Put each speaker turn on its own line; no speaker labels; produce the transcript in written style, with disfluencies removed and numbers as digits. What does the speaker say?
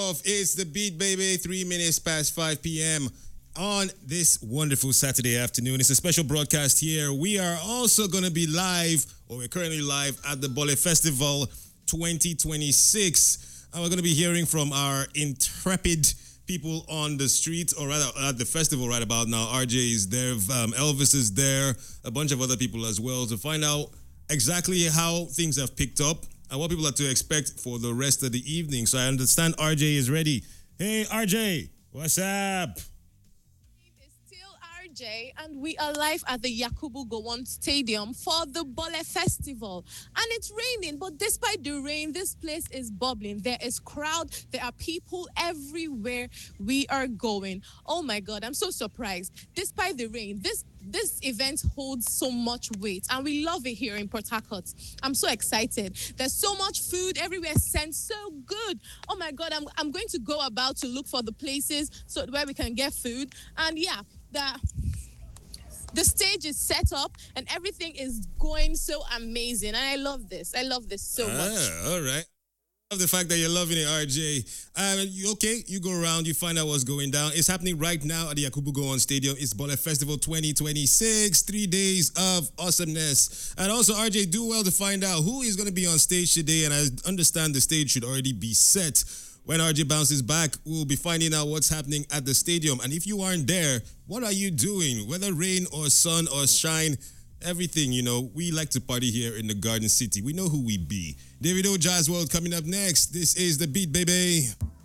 off. It's the Beat Baby, 3 minutes past 5 p.m. on this wonderful Saturday afternoon. It's a special broadcast here. We are also going to be live, or we're currently live at the Bole Festival 2026. And we're going to be hearing from our intrepid people on the street, or rather at the festival right about now. RJ is there, Elvis is there, a bunch of other people as well, to find out exactly how things have picked up and what people are to expect for the rest of the evening. So I understand RJ is ready. Hey, RJ, what's up?
It's still RJ, and we are live at the Yakubu Gowon Stadium for the Bole Festival. And it's raining, but despite the rain, this place is bubbling. There is crowd, there are people everywhere we are going. Oh my God, I'm so surprised. Despite the rain, this event holds so much weight, and we love it here in Port Harcourt. I'm so excited. There's so much food everywhere, sent so good. Oh my God, I'm going to go about to look for the places so where we can get food. And yeah, the stage is set up and everything is going so amazing. And I love this. I love this so much.
All right. Love the fact that you're loving it, RJ. You go around, you find out what's going down. It's happening right now at the Yakubu Gowon Stadium. It's Bole Festival 2026, 3 days of awesomeness. And also, RJ, do well to find out who is going to be on stage today. And I understand the stage should already be set. When RJ bounces back, we'll be finding out what's happening at the stadium. And if you aren't there, what are you doing? Whether rain or sun or shine, everything, we like to party here in the Garden City. We know who we be. Davido Jazz World coming up next. This is the Beat Baby.